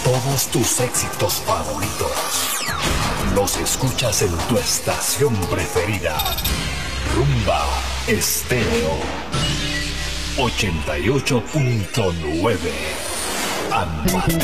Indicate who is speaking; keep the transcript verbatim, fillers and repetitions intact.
Speaker 1: Todos tus éxitos favoritos los escuchas en tu estación preferida. Rumba Estéreo ochenta y ocho punto nueve. Amate.